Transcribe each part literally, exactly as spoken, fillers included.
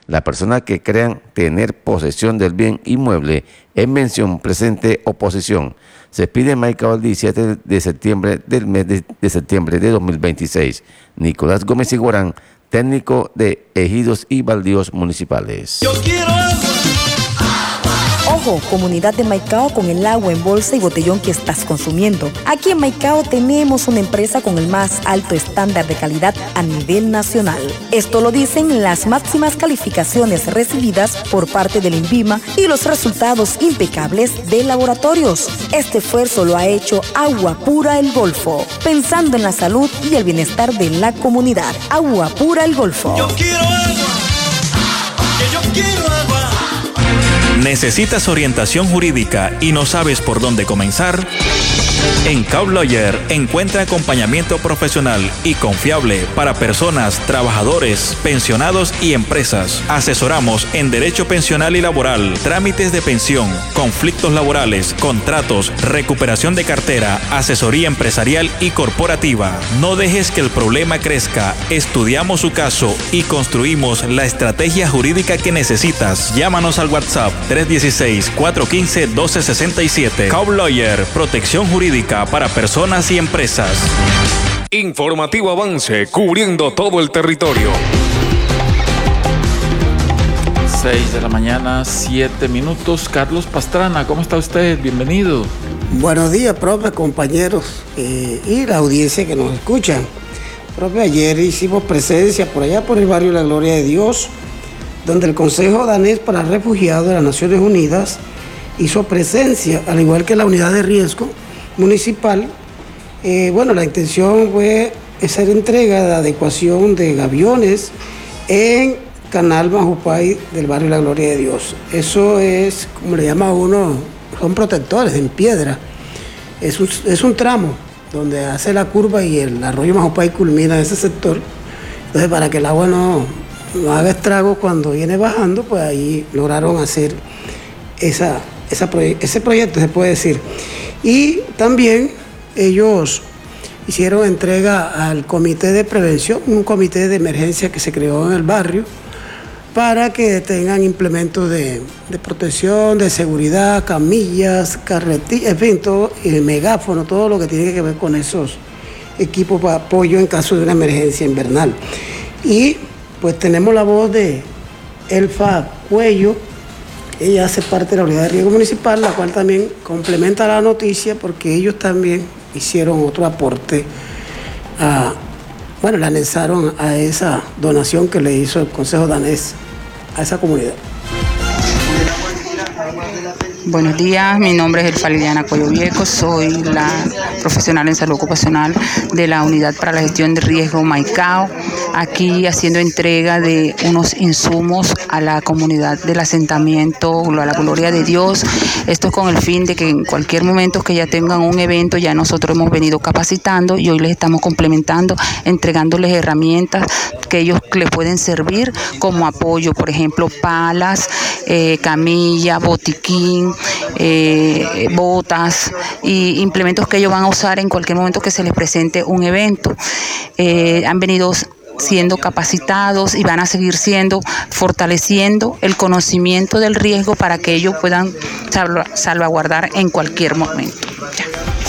Las personas que crean tener posesión del bien inmueble en mención, presente o posesión se pide en Maicao el diecisiete de septiembre del mes de, de septiembre de dos mil veintiséis. Nicolás Gómez Iguarán, técnico de ejidos y baldíos municipales. Yo quiero agua. Ojo, comunidad de Maicao, con el agua en bolsa y botellón que estás consumiendo. Aquí en Maicao tenemos una empresa con el más alto estándar de calidad a nivel nacional. Esto lo dicen las máximas calificaciones recibidas por parte del INVIMA y los resultados impecables de laboratorios. Este esfuerzo lo ha hecho Agua Pura El Golfo, pensando en la salud y el bienestar de la comunidad. Agua Pura El Golfo. Yo quiero agua, que yo quiero agua. ¿Necesitas orientación jurídica y no sabes por dónde comenzar? En Cow Lawyer encuentra acompañamiento profesional y confiable para personas, trabajadores, pensionados y empresas. Asesoramos en derecho pensional y laboral, trámites de pensión, conflictos laborales, contratos, recuperación de cartera, asesoría empresarial y corporativa. No dejes que el problema crezca. Estudiamos su caso y construimos la estrategia jurídica que necesitas. Llámanos al WhatsApp tres uno seis, cuatro uno cinco, uno dos seis siete. Cow Lawyer, protección jurídica para personas y empresas. Informativo Avance, cubriendo todo el territorio. seis de la mañana, siete minutos. Carlos Pastrana, ¿cómo está usted? Bienvenido. Buenos días, profe, compañeros eh, y la audiencia que nos escucha. Profe, ayer hicimos presencia por allá por el barrio La Gloria de Dios, donde el Consejo Danés para Refugiados de las Naciones Unidas hizo presencia, al igual que la unidad de riesgo municipal. Eh, bueno, la intención fue hacer entrega de adecuación de gaviones en Canal Majupay del barrio La Gloria de Dios. Eso es, como le llama uno, son protectores en piedra. Es un, es un tramo donde hace la curva y el arroyo Majupay culmina en ese sector. Entonces, para que el agua no, no haga estragos cuando viene bajando, pues ahí lograron hacer esa, esa proye- ese proyecto, se puede decir. Y también ellos hicieron entrega al comité de prevención, un comité de emergencia que se creó en el barrio para que tengan implementos de, de protección, de seguridad, camillas, carretillas, en fin, todo, el megáfono, todo lo que tiene que ver con esos equipos para apoyo en caso de una emergencia invernal. Y pues tenemos la voz de Elfa Cuello. Ella hace parte de la unidad de riesgo municipal, la cual también complementa la noticia porque ellos también hicieron otro aporte, a, bueno, le anexaron a esa donación que le hizo el Consejo Danés a esa comunidad. Buenos días, mi nombre es Elfa Liliana Cuello Viejo, soy la profesional en salud ocupacional de la Unidad para la Gestión de Riesgo Maicao, aquí haciendo entrega de unos insumos a la comunidad del asentamiento, a la Gloria de Dios. Esto es con el fin de que en cualquier momento que ya tengan un evento, ya nosotros hemos venido capacitando y hoy les estamos complementando, entregándoles herramientas que ellos les pueden servir como apoyo, por ejemplo, palas, eh, camilla, botiquín, Eh, botas y implementos que ellos van a usar en cualquier momento que se les presente un evento. Eh, han venido siendo capacitados y van a seguir siendo, fortaleciendo el conocimiento del riesgo para que ellos puedan salv- salvaguardar en cualquier momento. Ya.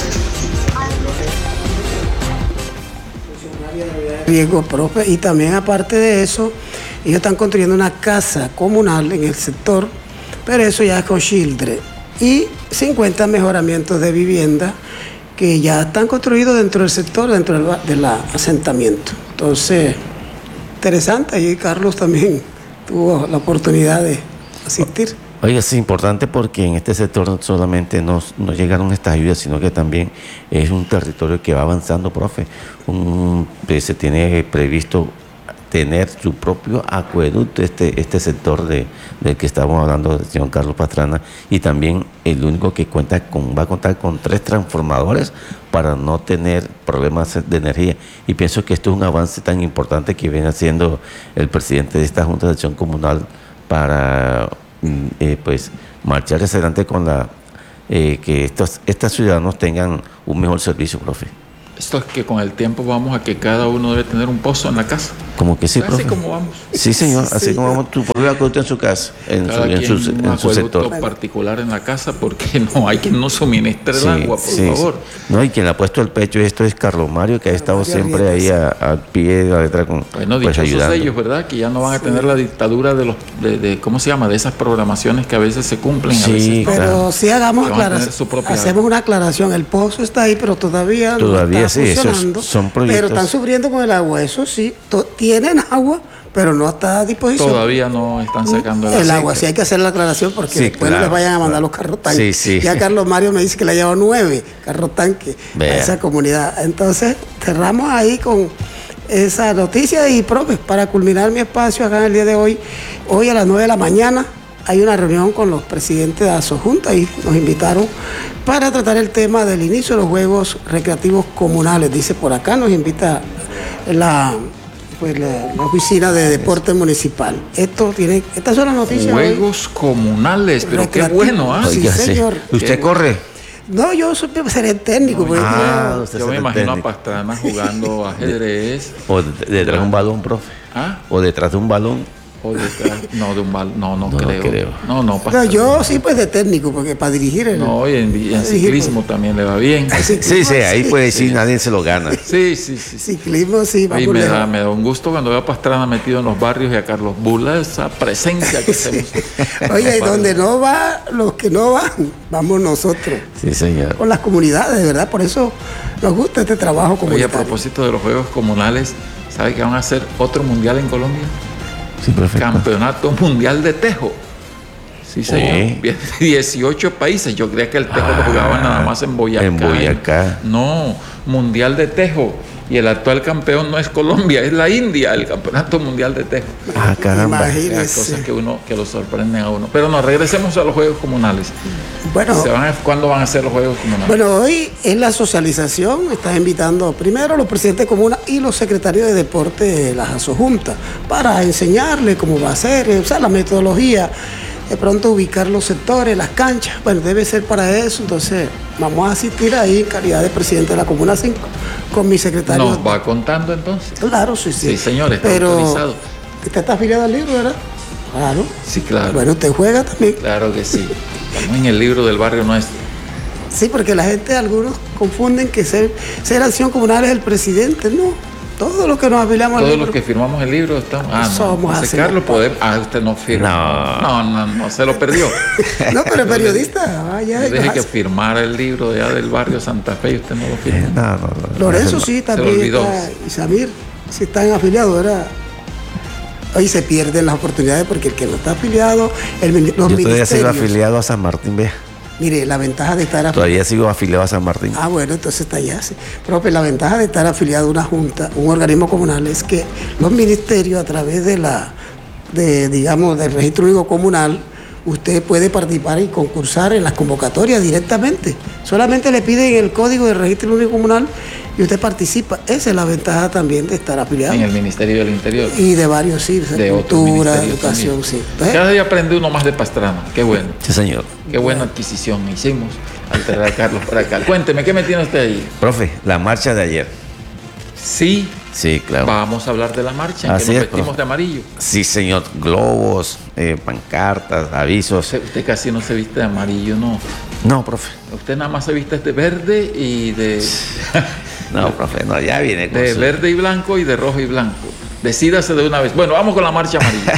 Riesgo, profe, y también aparte de eso, ellos están construyendo una casa comunal en el sector, pero eso ya es con Children, y cincuenta mejoramientos de vivienda que ya están construidos dentro del sector, dentro del, del asentamiento. Entonces, interesante, y Carlos también tuvo la oportunidad de asistir. Oiga, es importante porque en este sector no solamente no, no llegaron estas ayudas, sino que también es un territorio que va avanzando, profe. Un, se tiene previsto tener su propio acueducto, este, este sector de, del que estamos hablando, del señor Carlos Pastrana, y también el único que cuenta con, va a contar con tres transformadores para no tener problemas de energía. Y pienso que esto es un avance tan importante que viene haciendo el presidente de esta Junta de Acción Comunal para eh, pues marchar hacia adelante con la eh, que estos, estos ciudadanos tengan un mejor servicio, profe. Esto es que con el tiempo vamos a que cada uno debe tener un pozo en la casa. Como que sí, así profe. como vamos. Sí, señor, así Sí, como sí. vamos, tu propio acueducto en su casa, en Cada su, en quien su, un en su acueducto sector. particular en la casa porque no hay quien nos suministre Sí, el agua, por sí, favor. sí. No, y quien le ha puesto el pecho esto es Carlos Mario, que ha estado Mario siempre ahí a- al pie de la letra con Bueno, pues, dichosos ayudando. ellos, ¿verdad? Que ya no van a tener la dictadura de los, de, de- ¿cómo se llama? De esas programaciones que a veces se cumplen, a Sí, veces no. Pero claro. sí hagamos Que van a tener aclaración. su propia- Hacemos una aclaración. El pozo está ahí, pero todavía, Todavía no está sí, esos funcionando. son proyectos. Pero están sufriendo con el agua. Eso sí, to- tienen agua, pero no está a disposición. Todavía no están sacando el, el aceite. agua, sí hay que hacer la aclaración porque Sí, después no claro, les vayan a mandar claro. los carros tanques. Sí, sí. Ya Carlos Mario me dice que le ha llevado nueve carros tanques a Vea. esa comunidad. Entonces, cerramos ahí con esa noticia y, profe, para culminar mi espacio acá en el día de hoy, hoy a las nueve de la mañana hay una reunión con los presidentes de la Asojunta y nos invitaron para tratar el tema del inicio de los Juegos Recreativos Comunales. Dice por acá, nos invita la... Pues la, la oficina de deporte municipal. Esto tiene, estas son las noticias. hoy. Juegos comunales, pero qué Recreativo. bueno, ¿ah? Sí, Oiga, sí. señor. ¿Usted corre? No, yo soy seré técnico. porque Ah, yo- usted Yo me es el imagino técnico. a Pastrana jugando ajedrez. O de- detrás de un balón, profe. ¿Ah? O detrás de un balón. O detrás, no, de un mal, no, no, No, no creo. creo. No, no, no, Pastrana. yo sí, pues de técnico, porque para dirigir el. No, y en, y en ciclismo también le va bien. Sí, sí, ahí puede decir nadie se lo gana. Sí, sí, sí. sí. Ciclismo, sí, Y vamos me lejos. da, me da un gusto cuando veo a Pastrana metido en los barrios y a Carlos Bula, esa presencia que hacemos. Oye, y donde no va, los que no van, vamos nosotros. Sí, señor. Con las comunidades, de verdad, por eso nos gusta este trabajo Oye, a comunitario. propósito de los Juegos Comunales, ¿sabe que van a hacer otro mundial en Colombia? Sí, perfecto. Campeonato Mundial de Tejo. Sí, señor. Sí. dieciocho países. Yo creía que el tejo lo jugaban nada más en Boyacá. En Boyacá. No, Mundial de Tejo. Y el actual campeón no es Colombia, es la India, el Campeonato Mundial de Tejo. Ah, caramba. Imagínese. Hay cosas que uno que lo sorprenden a uno. Pero no, regresemos a los Juegos Comunales. Bueno, ¿Se van a- ¿Cuándo van a ser los Juegos Comunales? Bueno, hoy es la socialización, está invitando primero a los presidentes de comunas y los secretarios de deporte de las asojuntas para enseñarle cómo va a ser, o sea, la metodología, de pronto ubicar los sectores, las canchas, bueno, debe ser para eso, entonces vamos a asistir ahí en calidad de presidente de la Comuna cinco con mi secretario. Nos va contando entonces. Claro, sí, sí. Sí, señor, está Pero autorizado. usted está afiliado al libro, ¿verdad? Claro. Sí, claro. Bueno, usted juega también. Claro que sí. Estamos en el libro del barrio nuestro. Sí, porque la gente, algunos confunden que ser, ser acción comunal es el presidente. No, todos los que nos afiliamos al Todos libro. los que firmamos el libro estamos. Ah, no. Somos Entonces, así. Carlos, podemos. Ah, usted no firma. No. No, no, no, se lo perdió. No, pero el periodista, vaya. Yo dije que firmara el libro de allá del barrio Santa Fe y usted no lo Eh, firmó. No, no, no. Lorenzo sí, Se también lo olvidó. está, y Samir, sí están afiliados, ¿verdad? Hoy se pierden las oportunidades porque el que no está afiliado, el, mini- los Yo todavía sigo ministerios. afiliado a San Martín, vea. Mire, la ventaja de estar afiliado. Todavía sigo afiliado a San Martín. Ah, bueno, entonces está allá. Sí. Profe, la ventaja de estar afiliado a una junta, un organismo comunal, es que los ministerios, a través de la, de, digamos, del registro único comunal, usted puede participar y concursar en las convocatorias directamente. Solamente le piden el código del registro único comunal y usted participa. Esa es la ventaja también de estar afiliado. En el Ministerio del Interior. Y de varios, sí, De otros cultura, ministerios educación, también. sí. Entonces, Cada día aprende uno más de Pastrana. Qué bueno. Sí, señor. Qué buena adquisición hicimos al traer a Carlos para acá. Cuénteme, ¿qué me tiene usted ahí? Profe, la marcha de ayer. Sí, Sí, claro. vamos a hablar de la marcha en Así que nos es, vestimos profe. de amarillo. Sí, señor. Globos, eh, pancartas, avisos. Usted, usted casi no se viste de amarillo, no. No, profe. Usted nada más se viste de verde y de, No, profe, no, ya viene con de su- verde y blanco y de rojo y blanco. Decídase de una vez. Bueno, vamos con la marcha amarilla.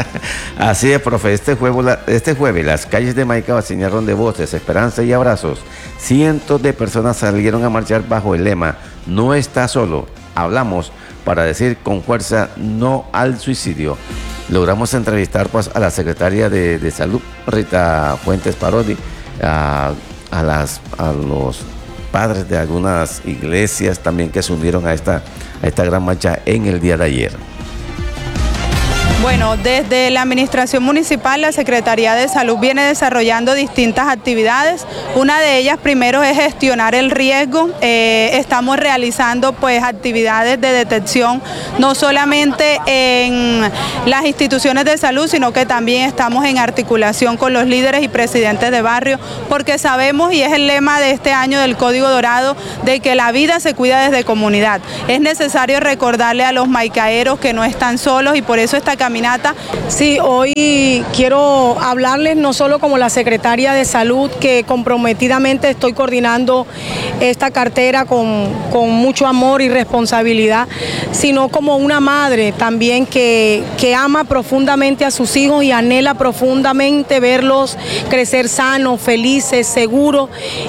Así es, profe. Este jueves, la- este jueves las calles de Maicao se llenaron de voces, esperanza y abrazos. Cientos de personas salieron a marchar bajo el lema "No está solo, hablamos", para decir con fuerza no al suicidio. Logramos entrevistar pues, a la secretaria de, de Salud, Rita Fuentes Parodi, a, a, las, a los padres de algunas iglesias también que se unieron a esta, a esta gran marcha en el día de ayer. Bueno, desde la Administración Municipal, la Secretaría de Salud viene desarrollando distintas actividades. Una de ellas primero es gestionar el riesgo. Eh, estamos realizando pues actividades de detección, no solamente en las instituciones de salud, sino que también estamos en articulación con los líderes y presidentes de barrio, porque sabemos, y es el lema de este año del Código Dorado, de que la vida se cuida desde comunidad. Es necesario recordarle a los maicaeros que no están solos, y por eso esta caminata. Sí, hoy quiero hablarles no solo como la secretaria de Salud, que comprometidamente estoy coordinando esta cartera con, con mucho amor y responsabilidad, sino como una madre también que, que ama profundamente a sus hijos y anhela profundamente verlos crecer sanos, felices, seguros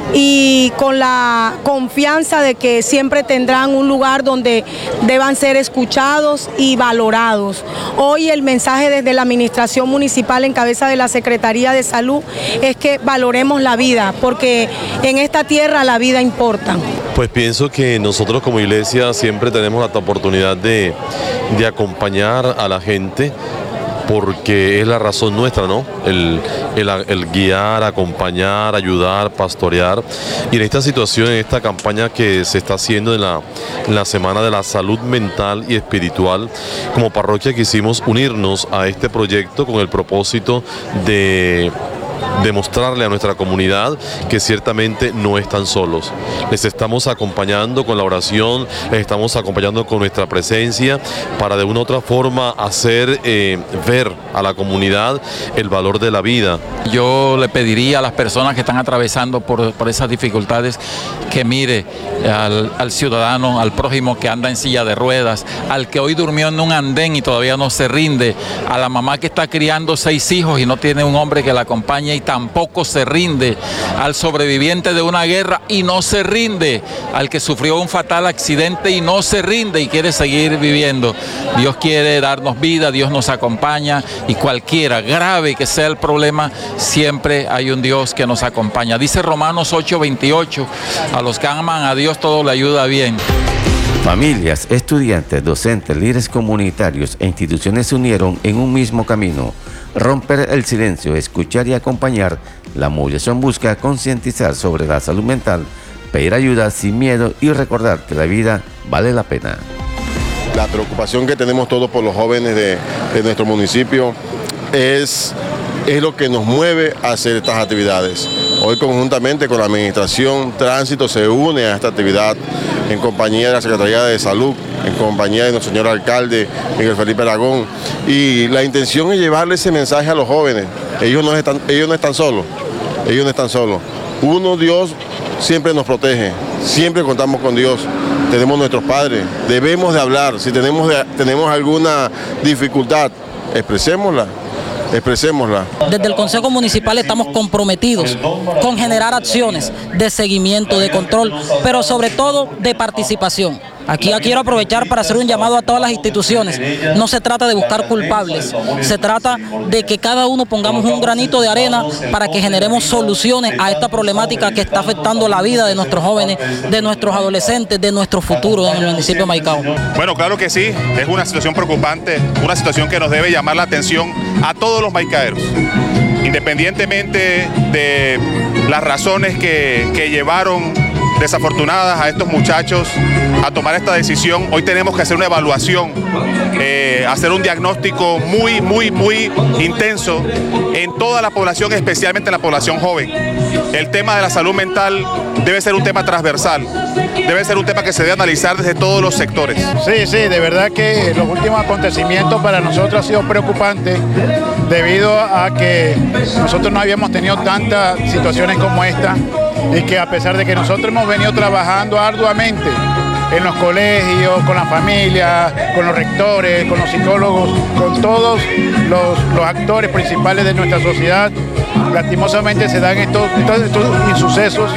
y con la confianza de que siempre tendrán un lugar donde deban ser escuchados y valorados. Hoy el mensaje desde la Administración Municipal en cabeza de la Secretaría de Salud es que valoremos la vida, porque en esta tierra la vida importa. Pues pienso que nosotros como iglesia siempre tenemos la oportunidad de, de acompañar a la gente, porque es la razón nuestra, ¿no? El, el, el guiar, acompañar, ayudar, pastorear. Y en esta situación, en esta campaña que se está haciendo en la, en la Semana de la Salud Mental y Espiritual, como parroquia quisimos unirnos a este proyecto con el propósito de demostrarle a nuestra comunidad que ciertamente no están solos. Les estamos acompañando con la oración, les estamos acompañando con nuestra presencia para de una u otra forma hacer eh, ver a la comunidad el valor de la vida. Yo le pediría a las personas que están atravesando por, por esas dificultades que mire al, al ciudadano, al prójimo que anda en silla de ruedas, al que hoy durmió en un andén y todavía no se rinde, a la mamá que está criando seis hijos y no tiene un hombre que la acompañe y tampoco se rinde, al sobreviviente de una guerra y no se rinde, al que sufrió un fatal accidente y no se rinde y quiere seguir viviendo. Dios quiere darnos vida, Dios nos acompaña, y cualquiera grave que sea el problema, siempre hay un Dios que nos acompaña. Dice Romanos ocho veintiocho, a los que aman a Dios todo le ayuda bien. Familias, estudiantes, docentes, líderes comunitarios e instituciones se unieron en un mismo camino. Romper el silencio, escuchar y acompañar. La movilización busca concientizar sobre la salud mental, pedir ayuda sin miedo y recordar que la vida vale la pena. La preocupación que tenemos todos por los jóvenes de, de nuestro municipio es, es lo que nos mueve a hacer estas actividades. Hoy conjuntamente con la Administración Tránsito se une a esta actividad en compañía de la Secretaría de Salud, en compañía de nuestro señor alcalde Miguel Felipe Aragón, y la intención es llevarle ese mensaje a los jóvenes. Ellos no están, ellos no están solos, ellos no están solos. Uno, Dios siempre nos protege, siempre contamos con Dios, tenemos nuestros padres, debemos de hablar, si tenemos, de, tenemos alguna dificultad, expresémosla. Expresémosla. Desde el Consejo Municipal estamos comprometidos con generar acciones de seguimiento, de control, pero sobre todo de participación. Aquí ya quiero aprovechar para hacer un llamado a todas las instituciones. No se trata de buscar culpables, se trata de que cada uno pongamos un granito de arena para que generemos soluciones a esta problemática que está afectando la vida de nuestros jóvenes, de nuestros adolescentes, de nuestro futuro en el municipio de Maicao. Bueno, claro que sí, es una situación preocupante, una situación que nos debe llamar la atención a todos los maicaeros, independientemente de las razones que, que llevaron desafortunadas a estos muchachos a tomar esta decisión. Hoy tenemos que hacer una evaluación, eh, hacer un diagnóstico muy, muy, muy intenso en toda la población, especialmente en la población joven. El tema de la salud mental debe ser un tema transversal, debe ser un tema que se debe analizar desde todos los sectores. Sí, sí, de verdad que los últimos acontecimientos para nosotros han sido preocupantes debido a que nosotros no habíamos tenido tantas situaciones como esta, y que a pesar de que nosotros hemos venido trabajando arduamente en los colegios, con la familia, con los rectores, con los psicólogos, con todos los, los actores principales de nuestra sociedad, lastimosamente se dan estos, estos, estos insucesos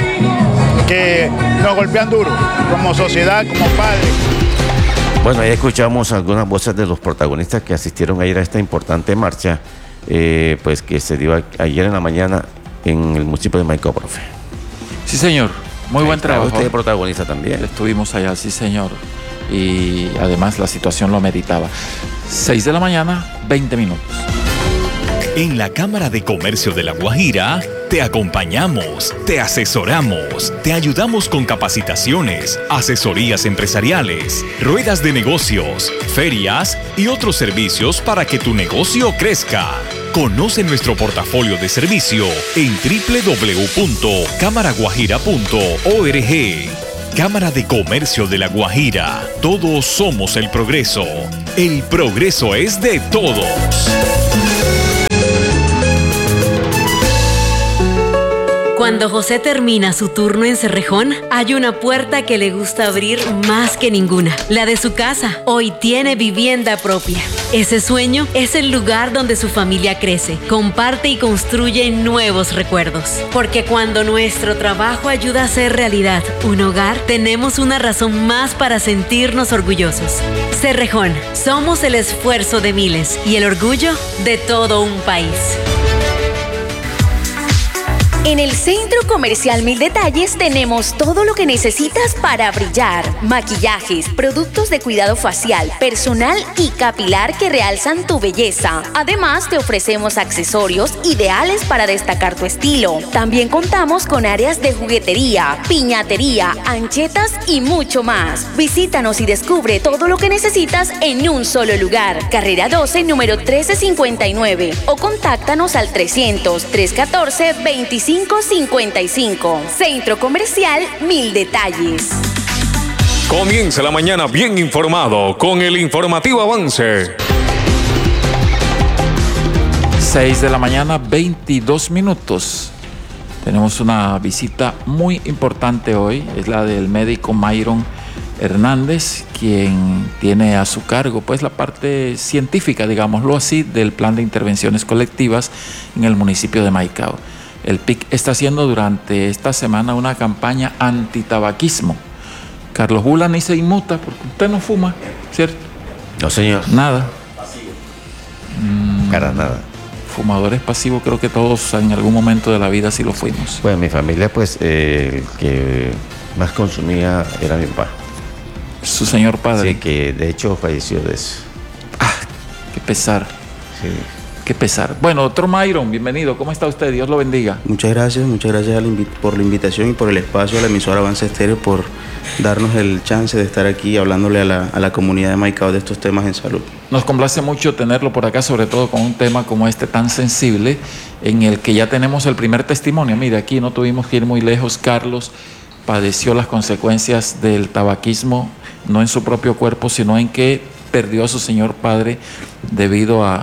que nos golpean duro como sociedad, como padres. Bueno, ahí escuchamos algunas voces de los protagonistas que asistieron ayer a esta importante marcha, eh, pues que se dio ayer en la mañana en el municipio de Maicao, profe. Sí, señor. Muy buen trabajo. Usted protagoniza también. Estuvimos allá, sí, señor. Y además la situación lo meritaba. seis de la mañana, veinte minutos. En la Cámara de Comercio de La Guajira, te acompañamos, te asesoramos, te ayudamos con capacitaciones, asesorías empresariales, ruedas de negocios, ferias y otros servicios para que tu negocio crezca. Conoce nuestro portafolio de servicio en doble u doble u doble u punto cámara guajira punto org. Cámara de Comercio de La Guajira. Todos somos el progreso. El progreso es de todos. Cuando José termina su turno en Cerrejón, hay una puerta que le gusta abrir más que ninguna, la de su casa. Hoy tiene vivienda propia. Ese sueño es el lugar donde su familia crece, comparte y construye nuevos recuerdos. Porque cuando nuestro trabajo ayuda a hacer realidad un hogar, tenemos una razón más para sentirnos orgullosos. Cerrejón, somos el esfuerzo de miles y el orgullo de todo un país. En el Centro Comercial Mil Detalles tenemos todo lo que necesitas para brillar. Maquillajes, productos de cuidado facial, personal y capilar que realzan tu belleza. Además, te ofrecemos accesorios ideales para destacar tu estilo. También contamos con áreas de juguetería, piñatería, anchetas y mucho más. Visítanos y descubre todo lo que necesitas en un solo lugar. Carrera doce, número trece cincuenta y nueve. O contáctanos al trescientos, trescientos catorce, veinticinco cincuenta y cinco. Centro Comercial Mil Detalles. Comienza la mañana bien informado con el informativo Avance. seis de la mañana, veintidós minutos. Tenemos una visita muy importante hoy. Es la del médico Myron Hernández, quien tiene a su cargo pues la parte científica, digámoslo así, del plan de intervenciones colectivas en el municipio de Maicao. El P I C está haciendo durante esta semana una campaña antitabaquismo. Carlos Bula ni se inmuta porque usted no fuma, ¿cierto? No, señor. Nada. Para nada. Fumadores pasivos, creo que todos en algún momento de la vida sí lo fuimos. Pues mi familia, pues, eh, el que más consumía era mi papá. Su señor padre. Sí, que de hecho falleció de eso. Ah, qué pesar. Sí. Qué pesar. Bueno, doctor Myron, bienvenido. ¿Cómo está usted? Dios lo bendiga. Muchas gracias, muchas gracias por la invitación y por el espacio a la emisora Avance Estéreo, por darnos el chance de estar aquí hablándole a la, a la comunidad de Maicao de estos temas en salud. Nos complace mucho tenerlo por acá, sobre todo con un tema como este tan sensible, en el que ya tenemos el primer testimonio. Mire, aquí no tuvimos que ir muy lejos. Carlos padeció las consecuencias del tabaquismo, no en su propio cuerpo, sino en que perdió a su señor padre debido a,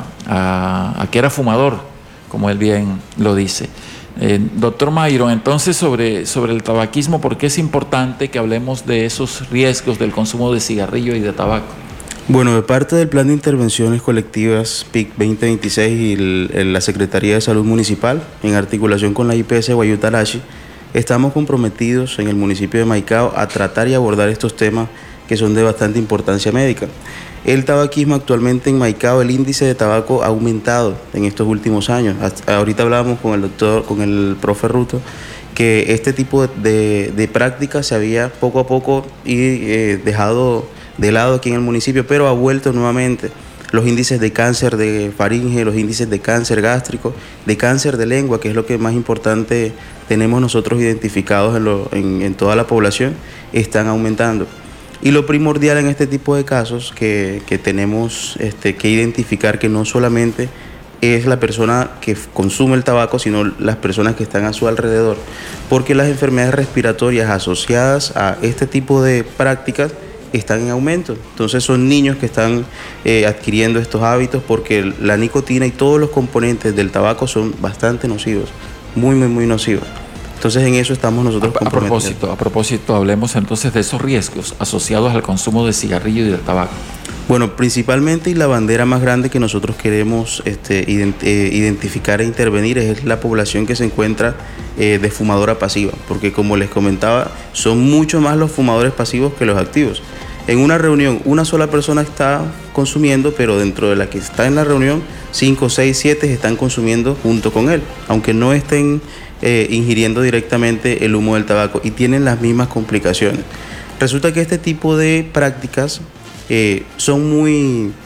a, a que era fumador, como él bien lo dice. Eh, doctor Myron, entonces sobre, sobre el tabaquismo, ¿por qué es importante que hablemos de esos riesgos del consumo de cigarrillo y de tabaco? Bueno, de parte del Plan de Intervenciones Colectivas P I C veinte veintiséis y el, el, la Secretaría de Salud Municipal, en articulación con la I P S Guayutarashi, estamos comprometidos en el municipio de Maicao a tratar y abordar estos temas que son de bastante importancia médica. El tabaquismo actualmente en Maicao, el índice de tabaco ha aumentado en estos últimos años. Hasta ahorita hablábamos con el doctor, con el profe Ruto, que este tipo de, de prácticas se había poco a poco y, eh, dejado de lado aquí en el municipio, pero ha vuelto nuevamente. Los índices de cáncer de faringe, los índices de cáncer gástrico, de cáncer de lengua, que es lo que más importante tenemos nosotros identificados en, lo, en, en toda la población, están aumentando. Y lo primordial en este tipo de casos que, que tenemos este, que identificar que no solamente es la persona que consume el tabaco, sino las personas que están a su alrededor, porque las enfermedades respiratorias asociadas a este tipo de prácticas están en aumento. Entonces son niños que están eh, adquiriendo estos hábitos porque la nicotina y todos los componentes del tabaco son bastante nocivos, muy, muy, muy nocivos. Entonces en eso estamos nosotros a, a propósito, a propósito, hablemos entonces de esos riesgos asociados al consumo de cigarrillo y del tabaco. Bueno, principalmente y la bandera más grande que nosotros queremos este, ident eh, identificar e intervenir es la población que se encuentra eh, de fumadora pasiva, porque como les comentaba, son mucho más los fumadores pasivos que los activos. En una reunión, una sola persona está consumiendo, pero dentro de la que está en la reunión, cinco, seis, siete están consumiendo junto con él, aunque no estén eh, ingiriendo directamente el humo del tabaco y tienen las mismas complicaciones. Resulta que este tipo de prácticas eh, son muy,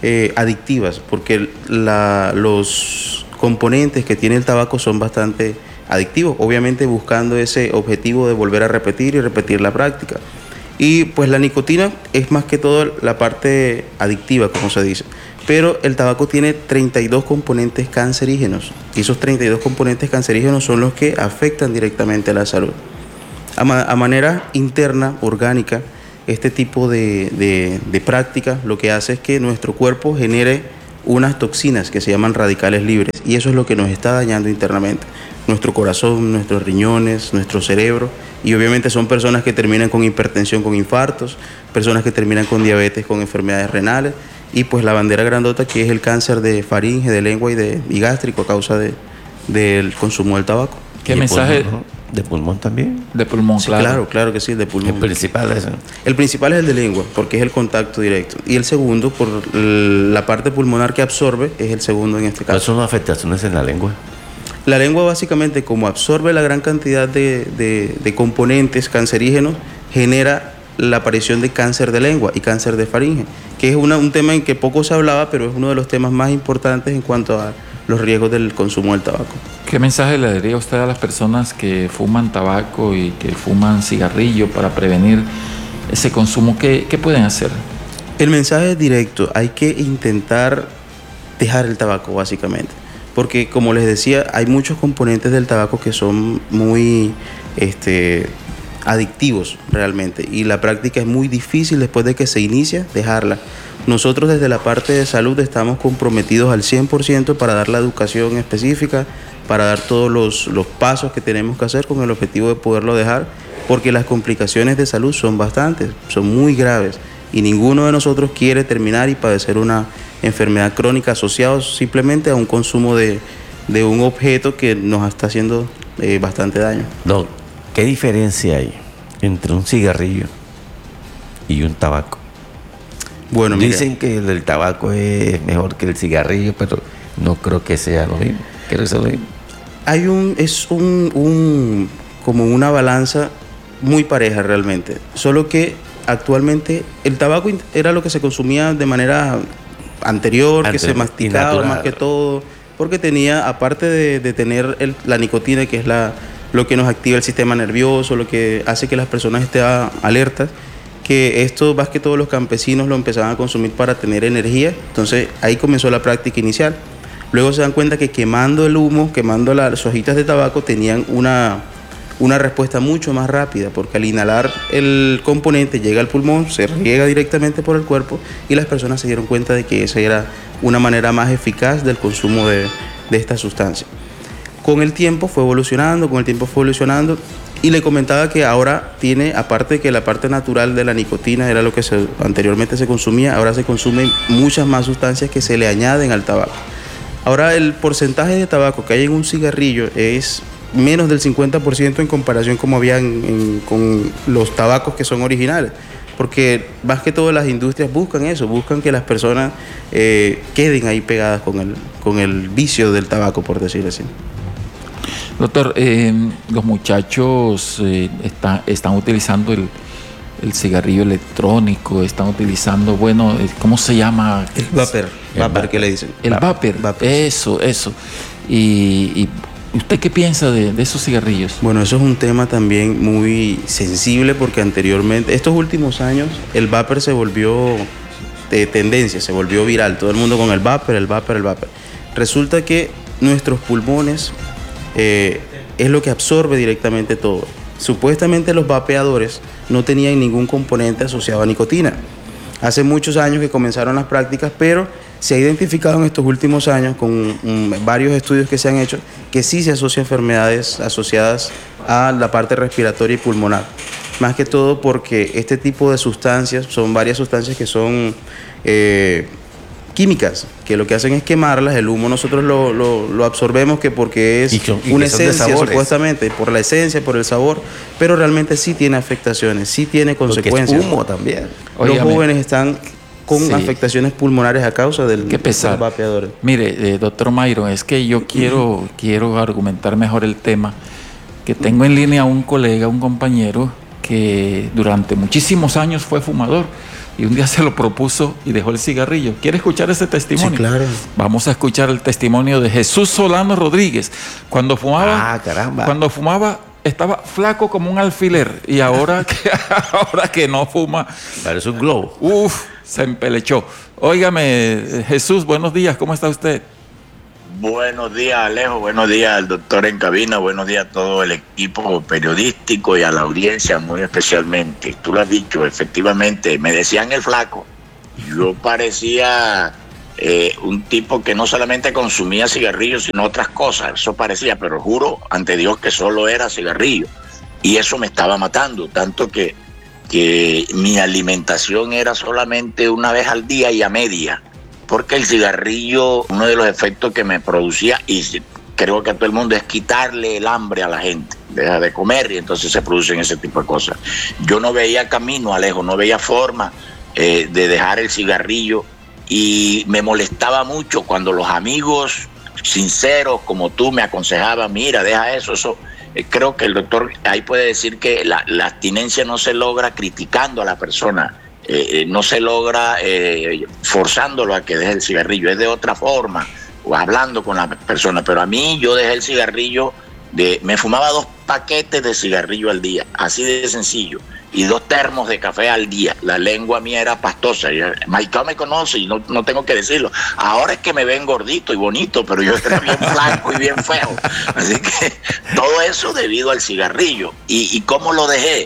eh, adictivas, porque la, los componentes que tiene el tabaco son bastante adictivos, obviamente buscando ese objetivo de volver a repetir y repetir la práctica. Y pues la nicotina es más que todo la parte adictiva, como se dice. Pero el tabaco tiene treinta y dos componentes cancerígenos. Y esos treinta y dos componentes cancerígenos son los que afectan directamente a la salud. A, ma a manera interna, orgánica, este tipo de, de, de práctica lo que hace es que nuestro cuerpo genere unas toxinas que se llaman radicales libres. Y eso es lo que nos está dañando internamente. Nuestro corazón, nuestros riñones, nuestro cerebro. Y obviamente son personas que terminan con hipertensión, con infartos, personas que terminan con diabetes, con enfermedades renales, y pues la bandera grandota que es el cáncer de faringe, de lengua y, de, y gástrico a causa de, del consumo del tabaco. ¿Qué mensaje? Pulmón, ¿no? ¿De pulmón también? De pulmón, sí, claro. claro. Claro que sí, el de pulmón. El principal es... El principal es el de lengua, porque es el contacto directo. Y el segundo, por la parte pulmonar que absorbe, es el segundo en este caso. ¿Cuáles son las afectaciones en la lengua? La lengua básicamente, como absorbe la gran cantidad de, de, de componentes cancerígenos, genera la aparición de cáncer de lengua y cáncer de faringe, que es una, un tema en que poco se hablaba, pero es uno de los temas más importantes en cuanto a los riesgos del consumo del tabaco. ¿Qué mensaje le daría usted a las personas que fuman tabaco y que fuman cigarrillo para prevenir ese consumo? ¿Qué, qué pueden hacer? El mensaje es directo, hay que intentar dejar el tabaco básicamente. Porque como les decía, hay muchos componentes del tabaco que son muy este, adictivos realmente, y la práctica es muy difícil después de que se inicia dejarla. Nosotros desde la parte de salud estamos comprometidos al cien por ciento para dar la educación específica, para dar todos los, los pasos que tenemos que hacer con el objetivo de poderlo dejar, porque las complicaciones de salud son bastantes, son muy graves, y ninguno de nosotros quiere terminar y padecer una enfermedad crónica asociada simplemente a un consumo de, de un objeto que nos está haciendo eh, bastante daño. Doc, ¿qué diferencia hay entre un cigarrillo y un tabaco? Bueno, mira, dicen que el, el tabaco es mejor que el cigarrillo, pero no creo que sea lo mismo. ¿Creo que sea lo mismo? Hay un, es un, un, como una balanza muy pareja realmente, solo que actualmente el tabaco era lo que se consumía de manera anterior, Antes, que se masticaba más que todo, porque tenía, aparte de, de tener el, la nicotina, que es la, lo que nos activa el sistema nervioso, lo que hace que las personas estén alertas, que esto más que todos los campesinos lo empezaban a consumir para tener energía. Entonces ahí comenzó la práctica inicial. Luego se dan cuenta que quemando el humo, quemando las hojitas de tabaco, tenían una, una respuesta mucho más rápida, porque al inhalar el componente llega al pulmón, se riega directamente por el cuerpo, y las personas se dieron cuenta de que esa era una manera más eficaz del consumo de, de esta sustancia. Con el tiempo fue evolucionando, con el tiempo fue evolucionando, y le comentaba que ahora tiene, aparte de que la parte natural de la nicotina era lo que se, anteriormente se consumía, ahora se consumen muchas más sustancias que se le añaden al tabaco. Ahora el porcentaje de tabaco que hay en un cigarrillo es menos del cincuenta por ciento en comparación como había en, en, con los tabacos que son originales, porque más que todo las industrias buscan eso, buscan que las personas eh, queden ahí pegadas con el, con el vicio del tabaco, por decirlo así. Doctor, eh, los muchachos eh, está, están utilizando el, el cigarrillo electrónico, están utilizando, bueno, ¿cómo se llama? El vapor, el vapor que le dicen. El vapor, vapor. eso, eso. Y, y ¿usted qué piensa de, de esos cigarrillos? Bueno, eso es un tema también muy sensible, porque anteriormente, estos últimos años, el vapor se volvió de tendencia, se volvió viral, todo el mundo con el vapor, el vapor, el vapor. Resulta que nuestros pulmones eh, es lo que absorbe directamente todo. Supuestamente los vapeadores no tenían ningún componente asociado a nicotina. Hace muchos años que comenzaron las prácticas, pero se ha identificado en estos últimos años con um, varios estudios que se han hecho que sí se asocian enfermedades asociadas a la parte respiratoria y pulmonar. Más que todo porque este tipo de sustancias son varias sustancias que son eh, químicas, que lo que hacen es quemarlas. El humo nosotros lo, lo, lo absorbemos que porque es y que, y una esencia supuestamente, por la esencia, por el sabor, pero realmente sí tiene afectaciones, sí tiene consecuencias. Porque es humo también. Los Óigame. jóvenes están con sí. afectaciones pulmonares a causa del, Qué pesar. del vapeador. Mire, eh, doctor Mayron, es que yo quiero, quiero argumentar mejor el tema, que tengo en línea a un colega, un compañero, que durante muchísimos años fue fumador. y un día se lo propuso y dejó el cigarrillo. ¿Quiere escuchar ese testimonio? Sí, claro. Vamos a escuchar el testimonio de Jesús Solano Rodríguez. Cuando fumaba, Ah, caramba. cuando fumaba estaba flaco como un alfiler y ahora que, ahora que no fuma, parece un globo. Uf, se empelechó. Óigame, Jesús, buenos días, ¿cómo está usted? Buenos días, Alejo, buenos días al doctor en cabina, buenos días a todo el equipo periodístico y a la audiencia muy especialmente. Tú lo has dicho, efectivamente, me decían el flaco. Yo parecía eh, un tipo que no solamente consumía cigarrillos, sino otras cosas. Eso parecía, pero juro ante Dios que solo era cigarrillo. Y eso me estaba matando, tanto que, que mi alimentación era solamente una vez al día y a media. Porque el cigarrillo, uno de los efectos que me producía, y creo que a todo el mundo, es quitarle el hambre a la gente. Deja de comer y entonces se producen ese tipo de cosas. Yo no veía camino, Alejo, no veía forma eh, de dejar el cigarrillo y me molestaba mucho cuando los amigos sinceros como tú me aconsejaban, mira, deja eso, eso. Eh, creo que el doctor ahí puede decir que la, la abstinencia no se logra criticando a la persona. Eh, no se logra eh, forzándolo a que deje el cigarrillo, es de otra forma, o hablando con la persona. Pero a mí yo dejé el cigarrillo, de, me fumaba dos paquetes de cigarrillo al día, así de sencillo, y dos termos de café al día. La lengua mía era pastosa. Maicao me conoce y no, no tengo que decirlo. Ahora es que me ven gordito y bonito, pero yo era bien blanco y bien feo. Así que todo eso debido al cigarrillo. ¿Y, y cómo lo dejé?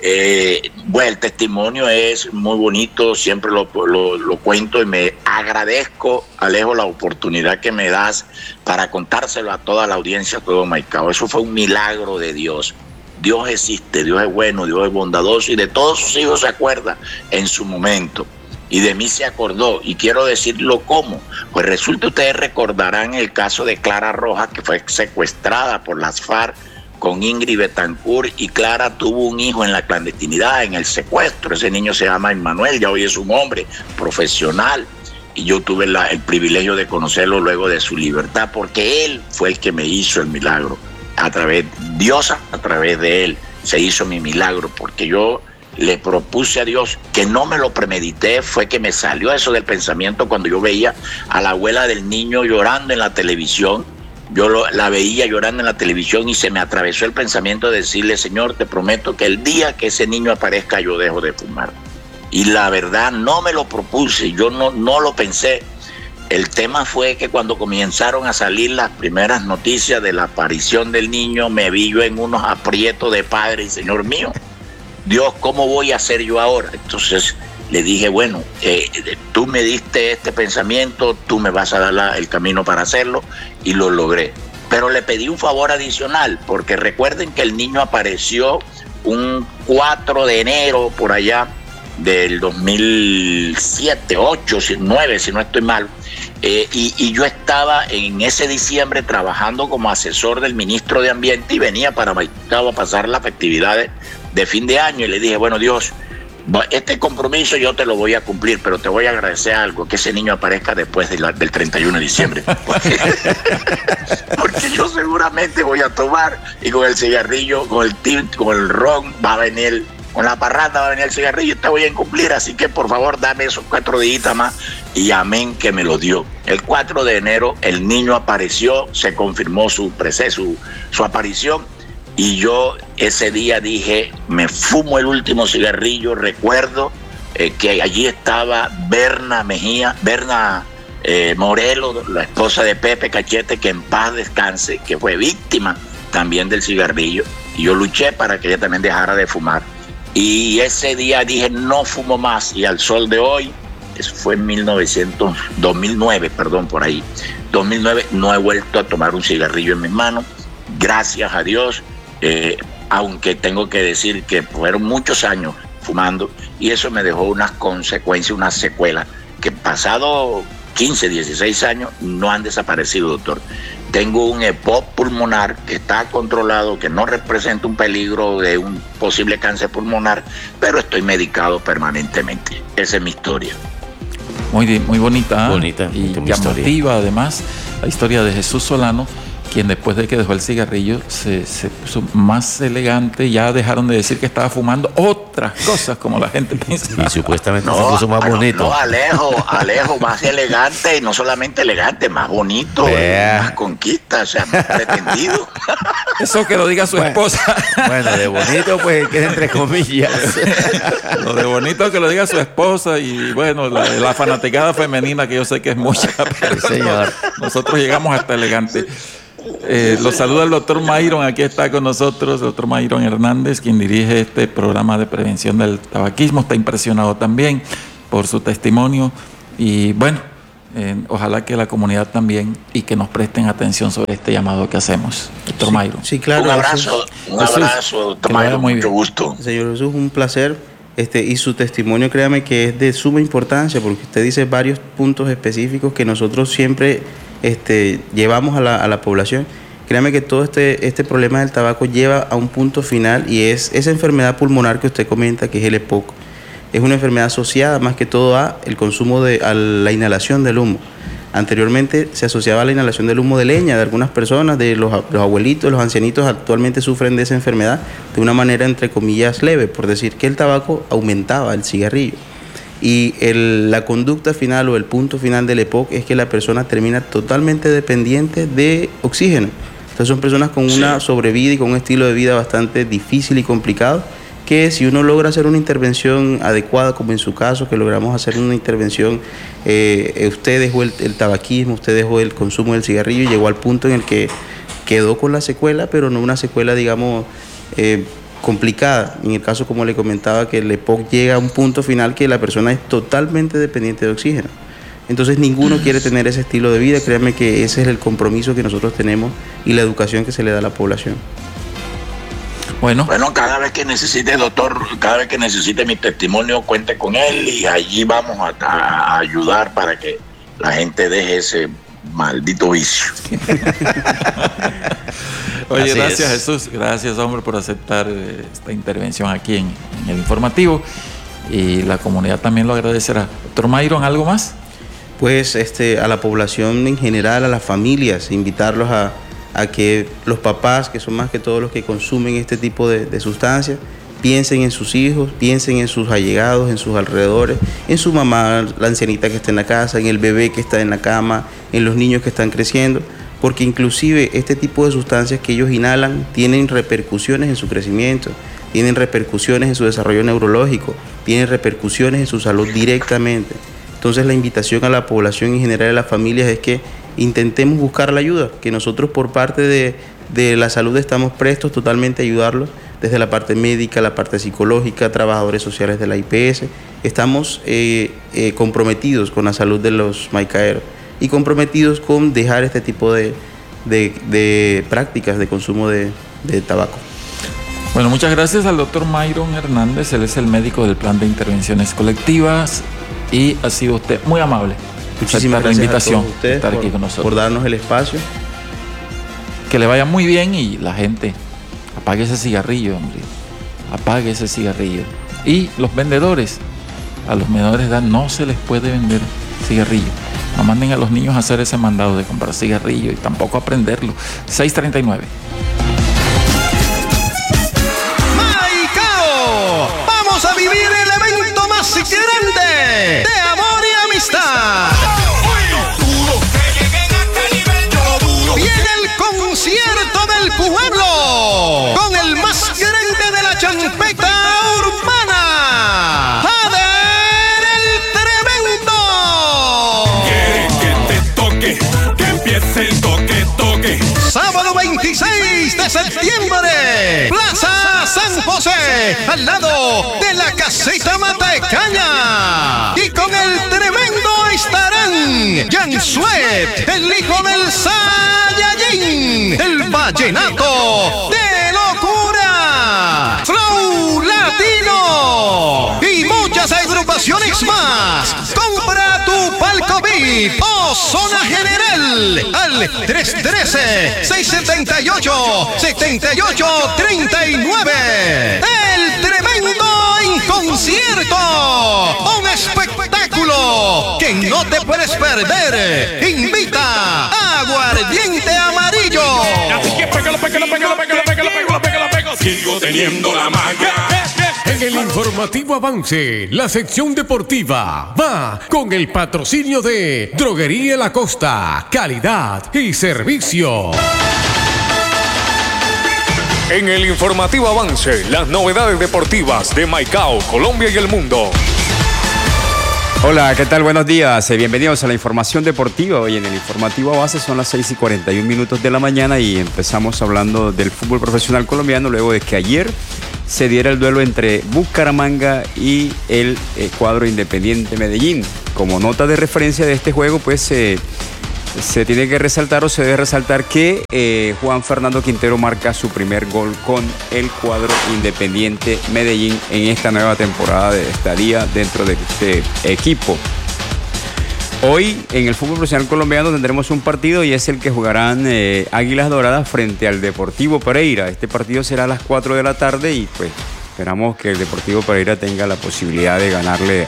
Eh, bueno, el testimonio es muy bonito, siempre lo, lo, lo cuento y me agradezco, Alejo, la oportunidad que me das para contárselo a toda la audiencia, a todo Maicao. Eso fue un milagro de Dios. Dios existe, Dios es bueno, Dios es bondadoso y de todos sus hijos se acuerda en su momento. Y de mí se acordó, y quiero decirlo cómo. Pues resulta, ustedes recordarán el caso de Clara Rojas, que fue secuestrada por las FARC con Ingrid Betancourt, y Clara tuvo un hijo en la clandestinidad, en el secuestro. Ese niño se llama Emmanuel, ya hoy es un hombre profesional, y yo tuve la, el privilegio de conocerlo luego de su libertad, porque él fue el que me hizo el milagro. A través, Dios a través de él se hizo mi milagro, porque yo le propuse a Dios, que no me lo premedité, fue que me salió eso del pensamiento cuando yo veía a la abuela del niño llorando en la televisión. Yo lo, la veía llorando en la televisión y se me atravesó el pensamiento de decirle, Señor, te prometo que el día que ese niño aparezca yo dejo de fumar. Y la verdad no me lo propuse, yo no, no lo pensé. El tema fue que cuando comenzaron a salir las primeras noticias de la aparición del niño, me vi yo en unos aprietos de padre y Señor mío, Dios, ¿cómo voy a hacer yo ahora? Entonces le dije, bueno, eh, tú me diste este pensamiento, tú me vas a dar la, el camino para hacerlo, y lo logré. Pero le pedí un favor adicional, porque recuerden que el niño apareció un cuatro de enero por allá del dos mil siete, ocho, nueve, si no estoy mal, eh, y, y yo estaba en ese diciembre trabajando como asesor del ministro de Ambiente y venía para Maicao a pasar las festividades de fin de año, y le dije, bueno, Dios, este compromiso yo te lo voy a cumplir, pero te voy a agradecer algo, que ese niño aparezca después de la, del treinta y uno de diciembre. Porque, porque yo seguramente voy a tomar, y con el cigarrillo, con el tint, con el ron, va a venir, con la parranda va a venir el cigarrillo y te voy a incumplir. Así que por favor dame esos cuatro días más, y amén que me lo dio. El cuatro de enero el niño apareció, se confirmó su, su, su aparición. Y yo ese día dije, me fumo el último cigarrillo. Recuerdo eh, que allí estaba Berna Mejía, Berna eh, Morelos, la esposa de Pepe Cachete, que en paz descanse, que fue víctima también del cigarrillo. Y yo luché para que ella también dejara de fumar. Y ese día dije, no fumo más. Y al sol de hoy, eso fue en mil novecientos, dos mil nueve, perdón, por ahí, dos mil nueve, no he vuelto a tomar un cigarrillo en mis manos. Gracias a Dios. Eh, aunque tengo que decir que fueron muchos años fumando, y eso me dejó unas consecuencias, unas secuelas que pasado quince, dieciséis años no han desaparecido, doctor. Tengo un EPOC pulmonar que está controlado, que no representa un peligro de un posible cáncer pulmonar, pero estoy medicado permanentemente. Esa es mi historia. Muy, muy bonita, bonita y llamativa además, la historia de Jesús Solano, quien después de que dejó el cigarrillo se, se puso más elegante, ya dejaron de decir que estaba fumando otras cosas como la gente piensa. Y supuestamente No, se puso más ah, no, bonito. No, Alejo, Alejo, más elegante, y no solamente elegante, más bonito, Vea. más conquista, o sea, más pretendido. Eso que lo diga su Bueno. esposa. Bueno, de bonito pues queda entre comillas. Lo de bonito que lo diga su esposa y bueno, la, la fanaticada femenina que yo sé que es mucha, pero Sí, señor. no, nosotros llegamos hasta elegante. Eh, los saluda el doctor Mayron, aquí está con nosotros, el doctor Mayron Hernández, quien dirige este programa de prevención del tabaquismo. Está impresionado también por su testimonio y bueno, eh, ojalá que la comunidad también y que nos presten atención sobre este llamado que hacemos. Doctor Sí, Mayron. Sí, claro. Un abrazo, un Jesús, abrazo, doctor que le vaya Mayron, muy mucho bien. gusto. Señor Jesús, un placer. Este, y su testimonio, créame que es de suma importancia, porque usted dice varios puntos específicos que nosotros siempre este, llevamos a la, a la población. Créame que todo este, este problema del tabaco lleva a un punto final, y es esa enfermedad pulmonar que usted comenta, que es el E P O C. Es una enfermedad asociada más que todo a el consumo de a la inhalación del humo. Anteriormente se asociaba a la inhalación del humo de leña de algunas personas, de los, los abuelitos, los ancianitos actualmente sufren de esa enfermedad de una manera entre comillas leve, por decir que el tabaco aumentaba el cigarrillo. Y el, la conducta final o el punto final del E P O C es que la persona termina totalmente dependiente de oxígeno. Entonces son personas con una sobrevida y con un estilo de vida bastante difícil y complicado, que si uno logra hacer una intervención adecuada, como en su caso, que logramos hacer una intervención, eh, usted dejó el, el tabaquismo, usted dejó el consumo del cigarrillo y llegó al punto en el que quedó con la secuela, pero no una secuela, digamos, eh, complicada. En el caso, como le comentaba, que el E P O C llega a un punto final que la persona es totalmente dependiente de oxígeno. Entonces ninguno quiere tener ese estilo de vida. Créanme que ese es el compromiso que nosotros tenemos y la educación que se le da a la población. Bueno. Bueno, cada vez que necesite, doctor, cada vez que necesite mi testimonio, cuente con él y allí vamos a, a ayudar para que la gente deje ese maldito vicio. Oye, Así gracias es. Jesús, gracias hombre por aceptar eh, esta intervención aquí en, en el informativo y la comunidad también lo agradecerá. Doctor Mayron, ¿algo más? Pues este, a la población en general, a las familias, invitarlos a, a que los papás, que son más que todos los que consumen este tipo de, de sustancias, piensen en sus hijos, piensen en sus allegados, en sus alrededores, en su mamá, la ancianita que está en la casa, en el bebé que está en la cama, en los niños que están creciendo, porque inclusive este tipo de sustancias que ellos inhalan tienen repercusiones en su crecimiento, tienen repercusiones en su desarrollo neurológico, tienen repercusiones en su salud directamente. Entonces la invitación a la población en general, a las familias, es que intentemos buscar la ayuda, que nosotros por parte de, de la salud estamos prestos totalmente a ayudarlos, desde la parte médica, la parte psicológica, trabajadores sociales de la I P S. Estamos eh, eh, comprometidos con la salud de los maicaeros y comprometidos con dejar este tipo de, de, de prácticas de consumo de, de tabaco. Bueno, muchas gracias al doctor Mayron Hernández, él es el médico del Plan de Intervenciones Colectivas y ha sido usted muy amable. Muchísimas la gracias invitación a todos ustedes estar por, aquí con nosotros. por darnos el espacio. Que le vaya muy bien y la gente apague ese cigarrillo, hombre. Apague ese cigarrillo. Y los vendedores, a los menores de edad no se les puede vender cigarrillo. No manden a los niños a hacer ese mandado de comprar cigarrillo y tampoco aprenderlo. seis treinta y nueve. ¡Maicao! Vamos a vivir el evento más grande de amor y amistad. Viene el concierto del pueblo con el más grande de la champeta urbana, Jader el Tremendo. Quiere que te toque, que empiece el toque, toque. Sábado veintiséis de septiembre, Plaza San José, al lado de la caseta Mataecaña. Y con el Tremendo estarán Jan Suet, el hijo del Saiyajin, el vallenato de locura, Flow Latino y muchas agrupaciones más. Compra tu palco V I P o zona general al tres uno tres, seis siete ocho, siete ocho tres nueve. El Tremendo en concierto, un espectáculo que no te puedes perder. Invita a Aguardiente Amarillo. Sigo teniendo la magia. En el informativo avance, la sección deportiva va con el patrocinio de Droguería La Costa, calidad y servicio. En el informativo avance, las novedades deportivas de Maicao, Colombia y el mundo. Hola, ¿qué tal? Buenos días. Bienvenidos a la información deportiva. Hoy en el informativo base son las seis y cuarenta y un minutos de la mañana y empezamos hablando del fútbol profesional colombiano luego de que ayer se diera el duelo entre Bucaramanga y el eh, cuadro Independiente Medellín. Como nota de referencia de este juego, pues eh, se tiene que resaltar o se debe resaltar que eh, Juan Fernando Quintero marca su primer gol con el cuadro Independiente Medellín en esta nueva temporada de estadía dentro de este equipo. Hoy en el fútbol profesional colombiano tendremos un partido y es el que jugarán eh, Águilas Doradas frente al Deportivo Pereira. Este partido será a las cuatro de la tarde y pues esperamos que el Deportivo Pereira tenga la posibilidad de ganarle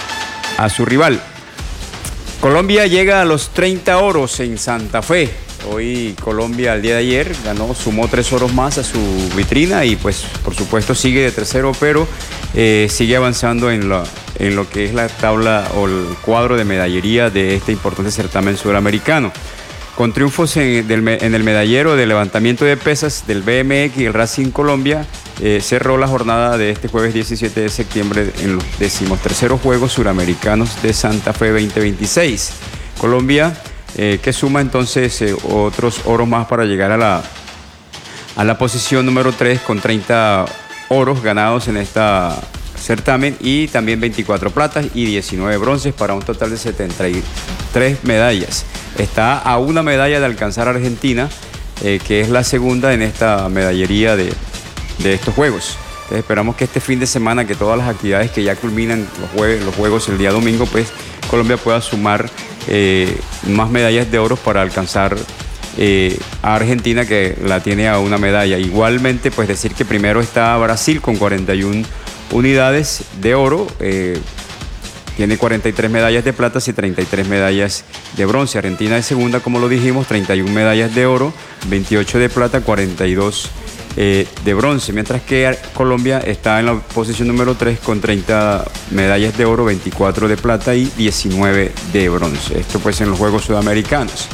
a su rival. Colombia llega a los treinta oros en Santa Fe. Hoy Colombia, el día de ayer, ganó, sumó tres oros más a su vitrina y pues por supuesto sigue de tercero, pero eh, sigue avanzando en, la, en lo que es la tabla o el cuadro de medallería de este importante certamen sudamericano. Con triunfos en, del, en el medallero de levantamiento de pesas del B M X y el Racing Colombia, eh, cerró la jornada de este jueves diecisiete de septiembre en los decimoterceros Juegos Suramericanos de Santa Fe veinte veintiséis. Colombia, eh, que suma entonces eh, otros oros más para llegar a la, a la posición número tres con treinta oros ganados en esta certamen y también veinticuatro platas y diecinueve bronces para un total de setenta y tres medallas. Está a una medalla de alcanzar a Argentina, eh, que es la segunda en esta medallería de, de estos Juegos. Entonces esperamos que este fin de semana, que todas las actividades que ya culminan los, jue los Juegos el día domingo, pues Colombia pueda sumar eh, más medallas de oro para alcanzar eh, a Argentina, que la tiene a una medalla. Igualmente, pues decir que primero está Brasil con cuarenta y una unidades de oro, eh, tiene cuarenta y tres medallas de plata y treinta y tres medallas de bronce. Argentina es segunda, como lo dijimos, treinta y una medallas de oro, veintiocho de plata, cuarenta y dos eh, de bronce. Mientras que Colombia está en la posición número tres con treinta medallas de oro, veinticuatro de plata y diecinueve de bronce. Esto pues en los Juegos Sudamericanos.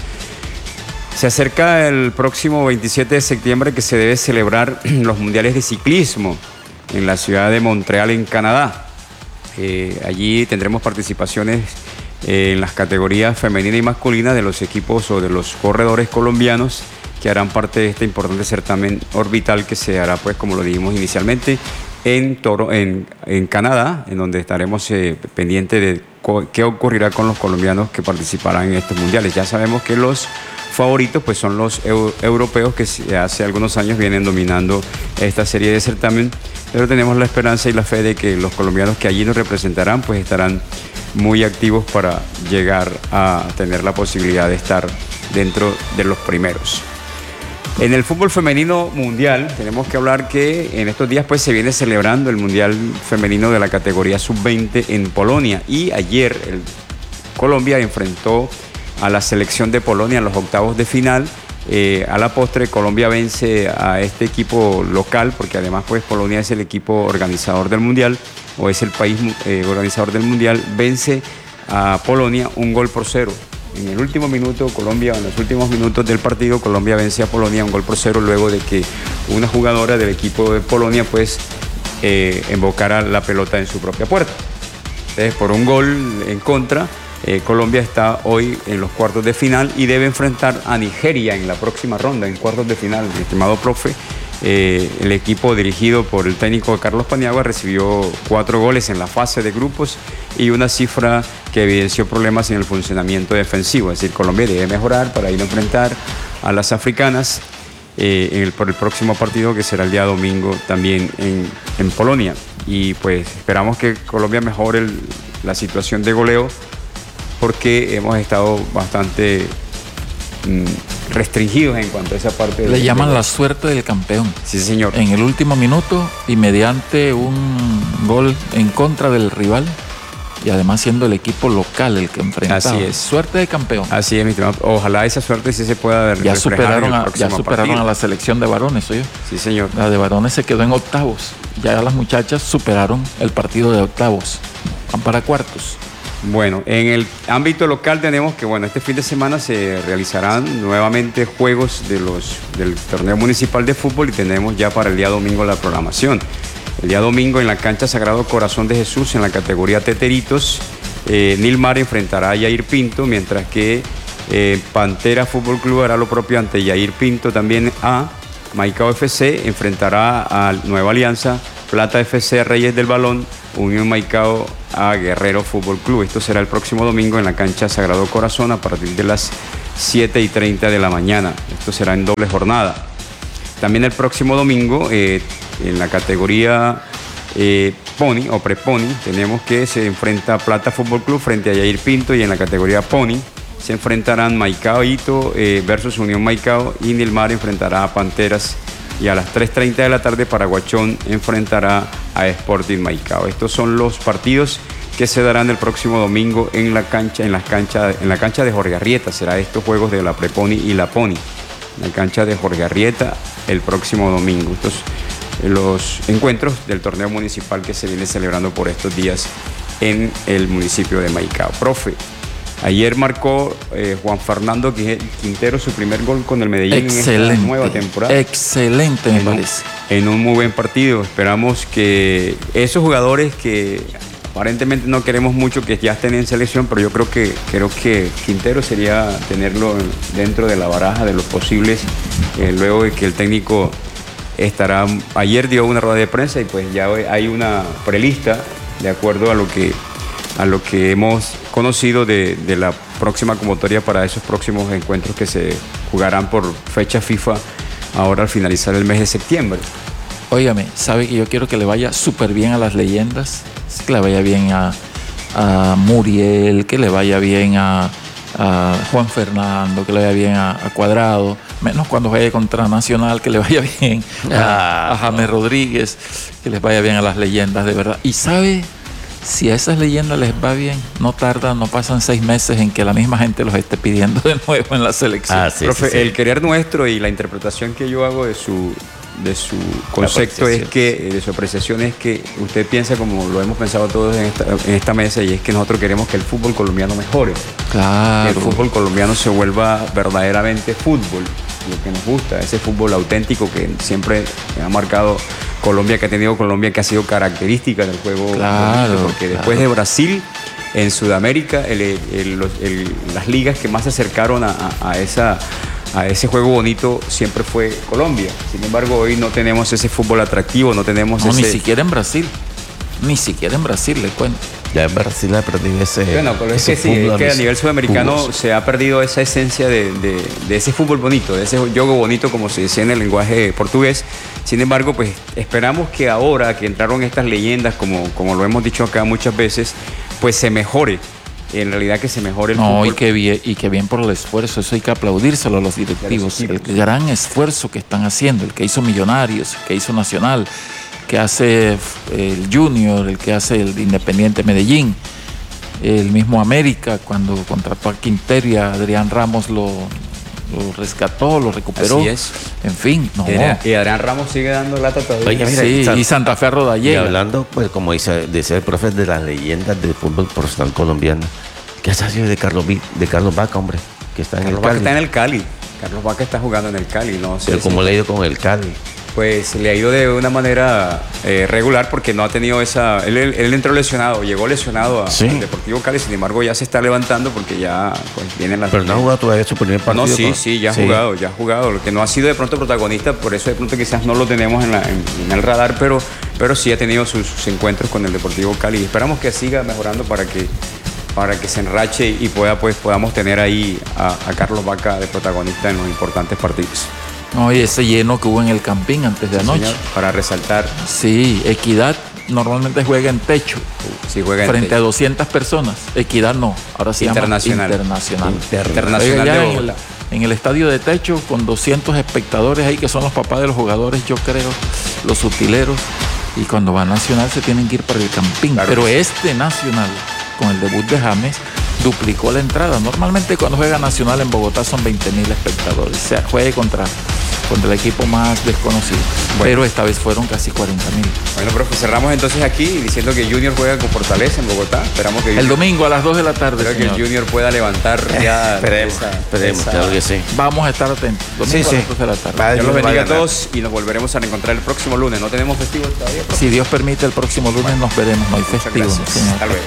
Se acerca el próximo veintisiete de septiembre que se debe celebrar los Mundiales de Ciclismo en la ciudad de Montreal, en Canadá. Eh, allí tendremos participaciones eh, en las categorías femenina y masculina de los equipos o de los corredores colombianos que harán parte de este importante certamen orbital que se hará, pues como lo dijimos inicialmente, en, Toro, en, en Canadá, en donde estaremos eh, pendientes de qué ocurrirá con los colombianos que participarán en estos mundiales. Ya sabemos que los favoritos pues son los eu europeos que hace algunos años vienen dominando esta serie de certamen, pero tenemos la esperanza y la fe de que los colombianos que allí nos representarán pues estarán muy activos para llegar a tener la posibilidad de estar dentro de los primeros. En el fútbol femenino mundial tenemos que hablar que en estos días pues se viene celebrando el mundial femenino de la categoría sub veinte en Polonia y ayer el Colombia enfrentó a la selección de Polonia en los octavos de final. Eh, a la postre Colombia vence a este equipo local porque además pues Polonia es el equipo organizador del mundial o es el país eh, organizador del mundial, vence a Polonia un gol por cero. En el último minuto Colombia, en los últimos minutos del partido, Colombia vence a Polonia un gol por cero luego de que una jugadora del equipo de Polonia pues eh, embocara la pelota en su propia puerta. Entonces por un gol en contra, Eh, Colombia está hoy en los cuartos de final y debe enfrentar a Nigeria en la próxima ronda, en cuartos de final. Mi estimado profe, eh, el equipo dirigido por el técnico Carlos Paniagua recibió cuatro goles en la fase de grupos y una cifra que evidenció problemas en el funcionamiento defensivo. Es decir, Colombia debe mejorar para ir a enfrentar a las africanas eh, en el, por el próximo partido que será el día domingo también en, en Polonia. Y pues esperamos que Colombia mejore el, la situación de goleo, porque hemos estado bastante mmm, restringidos en cuanto a esa parte. Le llaman la suerte del campeón. Sí, señor. En el último minuto y mediante un gol en contra del rival, y además siendo el equipo local el que enfrentaba. Así es. Suerte de campeón. Así es, mi estimado. Ojalá esa suerte sí se pueda ver. Ya superaron, a, ya superaron a la selección de varones, oye. Sí, señor. La de varones se quedó en octavos. Ya las muchachas superaron el partido de octavos. Van para cuartos. Bueno, en el ámbito local tenemos que, bueno, este fin de semana se realizarán nuevamente juegos de los, del torneo municipal de fútbol y tenemos ya para el día domingo la programación. El día domingo en la cancha Sagrado Corazón de Jesús, en la categoría Teteritos, eh, Nilmar enfrentará a Yair Pinto, mientras que eh, Pantera Fútbol Club hará lo propio ante Yair Pinto. También a Maicao F C enfrentará a Nueva Alianza, Plata F C Reyes del Balón, Unión Maicao a Guerrero Fútbol Club. Esto será el próximo domingo en la cancha Sagrado Corazón a partir de las siete y treinta de la mañana. Esto será en doble jornada. También el próximo domingo, eh, en la categoría eh, Pony o Prepony, tenemos que se enfrenta Plata Fútbol Club frente a Yair Pinto, y en la categoría Pony se enfrentarán Maicao Hito eh, versus Unión Maicao, y Nilmar enfrentará a Panteras, y a las tres y treinta de la tarde Paraguachón enfrentará a Sporting Maicao. Estos son los partidos que se darán el próximo domingo en la cancha, en las canchas, en la cancha de Jorge Arrieta. Será estos juegos de la Prepony y la Pony. En la cancha de Jorge Arrieta el próximo domingo. Estos los encuentros del torneo municipal que se viene celebrando por estos días en el municipio de Maicao. Profe, ayer marcó eh, Juan Fernando Quintero su primer gol con el Medellín excelente, en esta nueva temporada. Excelente, me en parece. Un, en un muy buen partido. Esperamos que esos jugadores que aparentemente no queremos mucho que ya estén en selección, pero yo creo que creo que Quintero sería tenerlo dentro de la baraja de los posibles, eh, luego de que el técnico estará, ayer dio una rueda de prensa y pues ya hay una prelista de acuerdo a lo que a lo que hemos conocido de, de la próxima convocatoria para esos próximos encuentros que se jugarán por fecha FIFA ahora al finalizar el mes de septiembre. Óigame, sabe que yo quiero que le vaya súper bien a las leyendas, que le vaya bien a, a Muriel, que le vaya bien a, a Juan Fernando, que le vaya bien a, a Cuadrado, menos cuando juegue contra Nacional, que le vaya bien a, a James Rodríguez, que les vaya bien a las leyendas, de verdad. Y sabe, si a esas leyendas les va bien, no tardan, no pasan seis meses en que la misma gente los esté pidiendo de nuevo en la selección. Ah, sí, Profe, sí, sí. El querer nuestro y la interpretación que yo hago de su de su concepto es que, de su apreciación es que usted piensa como lo hemos pensado todos en esta, en esta mesa, y es que nosotros queremos que el fútbol colombiano mejore. Claro. Que el fútbol colombiano se vuelva verdaderamente fútbol, lo que nos gusta, ese fútbol auténtico que siempre ha marcado Colombia, que ha tenido Colombia, que ha sido característica del juego. Claro, porque claro. Después de Brasil, en Sudamérica, el, el, el, el, las ligas que más se acercaron a, a, a esa a ese juego bonito siempre fue Colombia. Sin embargo, hoy no tenemos ese fútbol atractivo, no tenemos no, ese... ni siquiera en Brasil. Ni siquiera en Brasil, le cuento. Ya en Brasil ha perdido ese. Bueno, pero es que sí, es que a nivel sudamericano fútbol. Se ha perdido esa esencia de, de, de ese fútbol bonito, de ese juego bonito, como se decía en el lenguaje portugués. Sin embargo, pues esperamos que ahora que entraron estas leyendas, como, como lo hemos dicho acá muchas veces, pues se mejore. En realidad que se mejore el no, fútbol. Y que, bien, y que bien por el esfuerzo, eso hay que aplaudírselo a los directivos. El gran esfuerzo que están haciendo, el que hizo Millonarios, el que hizo Nacional, que hace el Junior, el que hace el Independiente Medellín, el mismo América, cuando contrató a Quintero y a Adrián Ramos lo, lo rescató, lo recuperó. Así es. En fin, no. Y Adrián Ramos sigue dando lata todavía. Oye, mira, sí, San, y Santa Fe Rodallega. Y hablando, pues, como dice, decía el profe, de las leyendas del fútbol profesional colombiano, ¿qué ha salido de Carlos, de Carlos Vaca, hombre? Que está en Carlos el Cali. Vaca está en el Cali. Carlos Vaca está jugando en el Cali, ¿no? Pero ¿cómo le ha ido con el Cali? Pues le ha ido de una manera eh, regular, porque no ha tenido esa... Él, él, él entró lesionado, llegó lesionado a, sí. al Deportivo Cali, sin embargo ya se está levantando porque ya pues, vienen las... Pero no ha jugado todavía su primer partido. No, sí, con... sí, ya ha sí. jugado, ya ha jugado. Lo que no ha sido de pronto protagonista, por eso de pronto quizás no lo tenemos en, la, en, en el radar, pero, pero sí ha tenido sus, sus encuentros con el Deportivo Cali. Y esperamos que siga mejorando para que, para que se enrache y pueda, pues, podamos tener ahí a, a Carlos Vaca de protagonista en los importantes partidos. No, y ese lleno que hubo en el Campín antes de sí, anoche. Señor, para resaltar. Sí, Equidad normalmente juega en techo. Sí, juega en frente techo. a doscientas personas. Equidad no, ahora se internacional. llama Internacional. Internacional. Oiga, en, el, en el estadio de techo con doscientos espectadores ahí que son los papás de los jugadores, yo creo, los utileros. Y cuando va Nacional se tienen que ir para el Campín. Claro. Pero este Nacional con el debut de James, duplicó la entrada. Normalmente cuando juega Nacional en Bogotá son veinte mil espectadores. O sea, juegue contra, contra el equipo más desconocido. Bueno. Pero esta vez fueron casi cuarenta mil. Bueno, profe, cerramos entonces aquí diciendo que Junior juega con Fortaleza en Bogotá. Esperamos que el domingo a las dos de la tarde. Espero que el Junior pueda levantar ya. Esperemos, esa, esperemos, esa... claro que sí. Vamos a estar atentos. Domingo sí, a sí. las dos de la tarde. Dios los bendiga a todos y nos volveremos a encontrar el próximo lunes. No tenemos festivo todavía, profe. Si Dios permite, el próximo lunes bueno, nos veremos. No hay festivo. Hasta luego.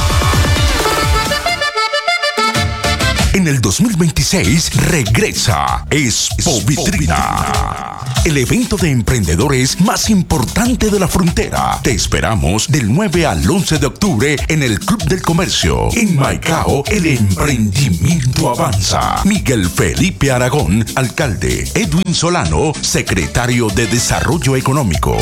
En el dos mil veintiséis regresa Expo Vitrina, el evento de emprendedores más importante de la frontera. Te esperamos del nueve al once de octubre en el Club del Comercio. En Maicao, el emprendimiento avanza. Miguel Felipe Aragón, alcalde. Edwin Solano, secretario de Desarrollo Económico.